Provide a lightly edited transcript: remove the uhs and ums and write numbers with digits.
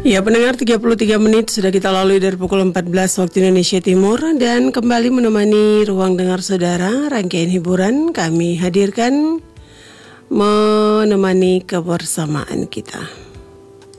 Ya pendengar, 33 menit sudah kita lalui dari pukul 14 waktu Indonesia Timur. Dan kembali menemani ruang dengar saudara, rangkaian hiburan kami hadirkan menemani kebersamaan kita.